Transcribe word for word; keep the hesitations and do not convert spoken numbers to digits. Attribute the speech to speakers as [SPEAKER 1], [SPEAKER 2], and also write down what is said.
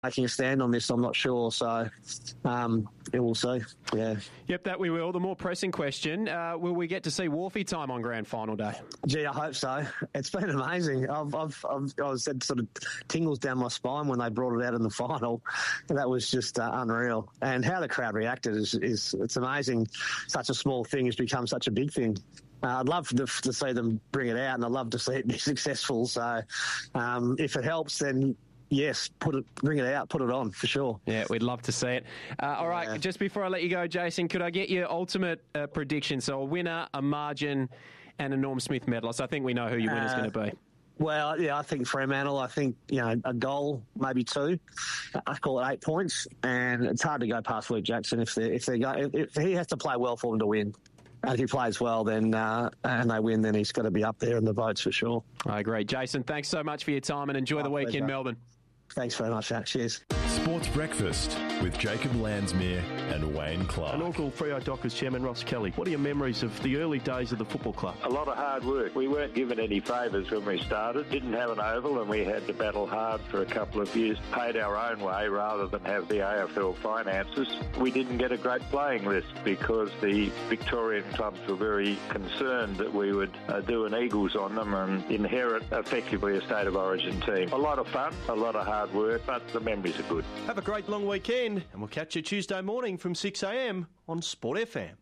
[SPEAKER 1] making a stand on this, I'm not sure. So, um, yeah, we'll see. Yeah.
[SPEAKER 2] Yep, that we will. The more pressing question, uh, will we get to see Wharfie time on grand final day?
[SPEAKER 1] Gee, I hope so. It's been amazing. I've, I've, I've I was had sort of tingles down my spine when they brought it out in the final. That was just uh, unreal. And how the crowd reacted is, is it's amazing. Such a small thing has become such a big thing. Uh, I'd love to, to see them bring it out, and I'd love to see it be successful. So, um, if it helps, then yes, put it, bring it out, put it on for sure.
[SPEAKER 2] Yeah, we'd love to see it. Uh, all right,
[SPEAKER 1] yeah.
[SPEAKER 2] Just before I let you go, Jason, could I get your ultimate uh, prediction? So a winner, a margin, and a Norm Smith medalist. I think we know who your winner's uh, going to be.
[SPEAKER 1] Well, yeah, I think Fremantle. I think, you know, a goal, maybe two. I call it eight points, and it's hard to go past Luke Jackson if they if they go. If, if he has to play well for them to win. And if he plays well, then uh, and they win, then he's got to be up there in the votes for sure.
[SPEAKER 2] I agree. Jason, thanks so much for your time, and enjoy
[SPEAKER 1] My
[SPEAKER 2] the week
[SPEAKER 1] pleasure.
[SPEAKER 2] in Melbourne.
[SPEAKER 1] Thanks very much, Jack. Cheers.
[SPEAKER 3] Sports Breakfast with Jacob Landsmere and Wayne Clark.
[SPEAKER 4] Inaugural Freo Dockers chairman Ross Kelly. What are your memories of the early days of the football club?
[SPEAKER 5] A lot of hard work. We weren't given any favours when we started. Didn't have an oval, and we had to battle hard for a couple of years. Paid our own way rather than have the A F L finances. We didn't get a great playing list because the Victorian clubs were very concerned that we would uh, do an Eagles on them and inherit effectively a state of origin team. A lot of fun, a lot of hard work, but the memories are good.
[SPEAKER 4] Have a great long weekend, and we'll catch you Tuesday morning from six a m on Sport F M.